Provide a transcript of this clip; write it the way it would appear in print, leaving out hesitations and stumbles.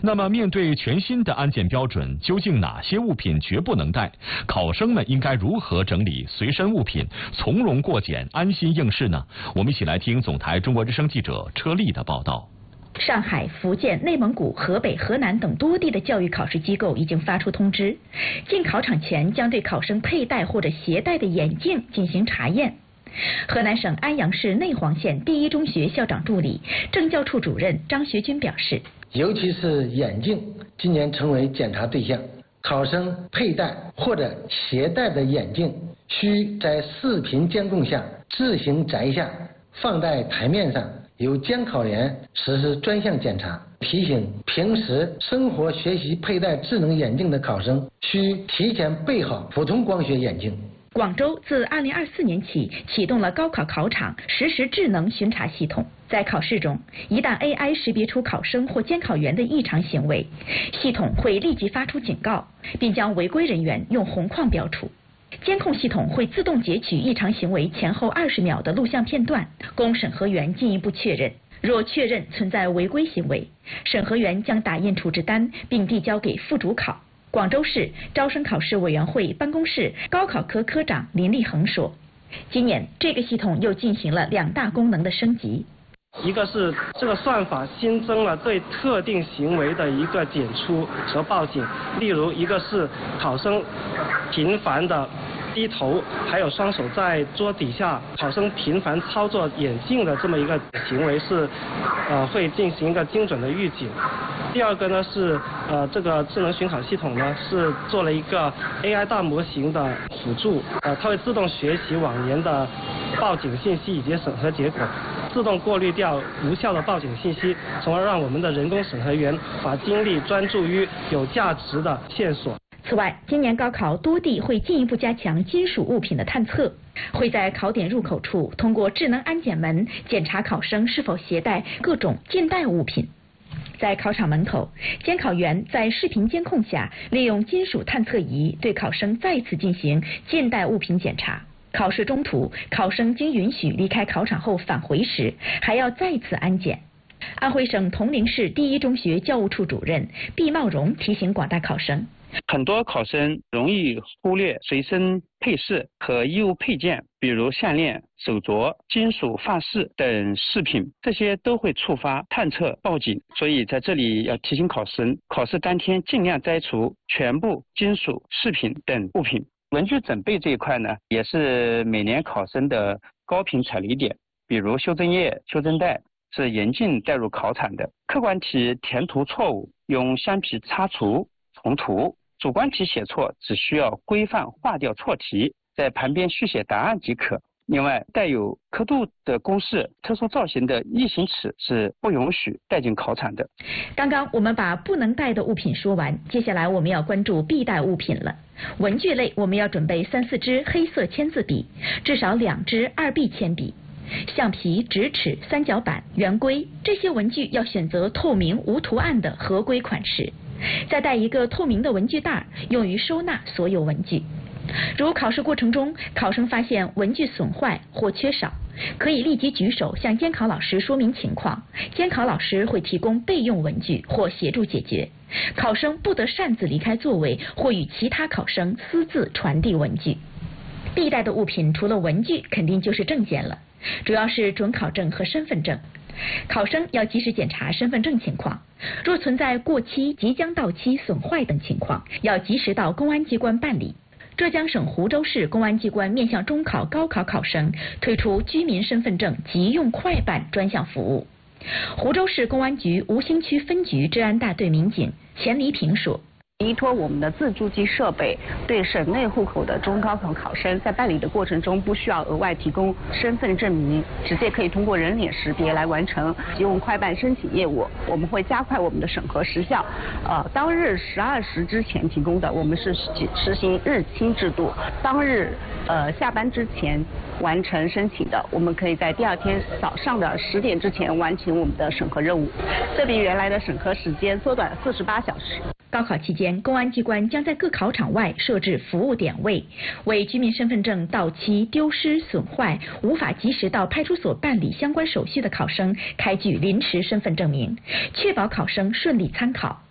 那么，面对全新的安检标准，究竟哪些物品绝不能带？考生们应该如何整理随身物品，从容过检，安心应试呢？我们一起来听总台中国之声记者车丽的报道。 上海、福建、内蒙古、河北、河南等多地的教育考试机构已经发出通知，进考场前将对考生佩戴或者携带的眼镜进行查验。河南省安阳市内黄县第一中学校长助理、政教处主任张学军表示， 尤其是眼镜今年成为检查对象，考生佩戴或者携带的眼镜需在视频监控下自行摘下，放在台面上，由监考员实施专项检查。提醒平时生活学习佩戴智能眼镜的考生需提前备好普通光学眼镜。 广州自2024年起启动了高考考场实时智能巡查系统，在考试中，一旦 AI 识别出考生或监考员的异常行为，系统会立即发出警告，并将违规人员用红框标出。监控系统会自动截取异常行为前后20秒的录像片段，供审核员进一步确认。若确认存在违规行为，审核员将打印处置单并递交给副主考。广州市招生考试委员会办公室高考科科长林立恒说，今年这个系统又进行了2大功能的升级。 一个是这个算法新增了对特定行为的一个检出和报警，例如一个是考生频繁的低头，还有双手在桌底下，考生频繁操作眼镜的这么一个行为是会进行一个精准的预警。第二个呢是这个智能巡考系统呢是做了一个 AI 大模型的辅助，它会自动学习往年的报警信息以及审核结果，自动过滤掉无效的报警信息，从而让我们的人工审核员把精力专注于有价值的线索。 此外，今年高考多地会进一步加强金属物品的探测，会在考点入口处通过智能安检门检查考生是否携带各种禁带物品。在考场门口，监考员在视频监控下，利用金属探测仪对考生再次进行禁带物品检查。考试中途，考生经允许离开考场后返回时，还要再次安检。安徽省铜陵市第一中学教务处主任毕茂荣提醒广大考生， 很多考生容易忽略随身配饰和衣物配件，比如项链、手镯、金属发饰等饰品，这些都会触发探测报警。所以在这里要提醒考生，考试当天尽量摘除全部金属饰品等物品。文具准备这一块呢，也是每年考生的高频踩雷点，比如修正液、修正带是严禁带入考场的。客观题填涂错误，用橡皮擦除重涂；主观题写错，只需要规范划掉错题，在旁边续写答案即可。另外，带有刻度的公式、特殊造型的异形尺是不允许带进考场的。 刚刚我们把不能带的物品说完，接下来我们要关注必带物品了。文具类，我们要准备3、4支黑色签字笔，至少2支2B 铅笔。橡皮、直尺、三角板、圆规，这些文具要选择透明无图案的合规款式。再带一个透明的文具袋，用于收纳所有文具。如考试过程中，考生发现文具损坏或缺少，可以立即举手向监考老师说明情况，监考老师会提供备用文具或协助解决。考生不得擅自离开座位或与其他考生私自传递文具。必带的物品除了文具，肯定就是证件了，主要是准考证和身份证。考生要及时检查身份证情况，若存在过期、即将到期、损坏等情况，要及时到公安机关办理。浙江省湖州市公安机关面向中考、高考考生推出居民身份证急用快办专项服务。湖州市公安局吴兴区分局治安大队民警钱黎平说， 依托我们的自助机设备，对省内户口的中高考考生在办理的过程中不需要额外提供身份证明，直接可以通过人脸识别来完成急用快办申请业务。我们会加快我们的审核时效，当日12时之前提供的，我们是实行日清制度，当日下班之前完成申请的，我们可以在第2天早上的10点之前完成我们的审核任务，这比原来的审核时间缩短48小时。 高考期间，公安机关将在各考场外设置服务点位，为居民身份证到期、丢失、损坏、无法及时到派出所办理相关手续的考生开具临时身份证明，确保考生顺利参考。